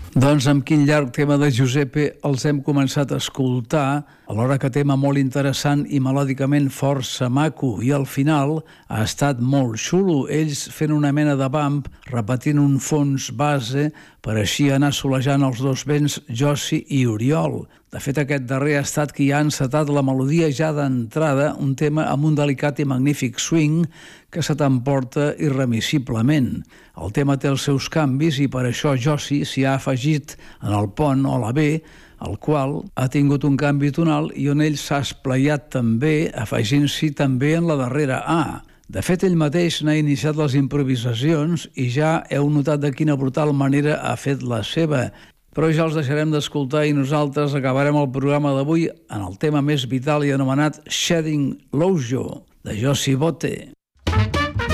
Doncs amb quin llarg tema de Giuseppe els hem començat a escoltar, alhora que tema molt interessant i melòdicament força maco, i al final ha estat molt xulo, ells fent una mena de bump, repetint un fons base per així anar solejant els dos vents Jossi i Oriol. De fet, aquest darrer ha estat qui ha encetat la melodia ja d'entrada, un tema amb un delicat i magnífic swing que se t'emporta irremissiblement. El tema té els seus canvis i per això Jossi s'hi ha afegit en el pont o la B, el qual ha tingut un canvi tonal i on ell s'ha esplayat també, afegint-s'hi també en la darrera A. De fet, ell mateix n'ha iniciat les improvisacions i ja heu notat de quina brutal manera ha fet la seva. Però ja els deixarem d'escoltar i nosaltres acabarem el programa d'avui en el tema més vital i anomenat Shedding Lojo, de Jossi Botte.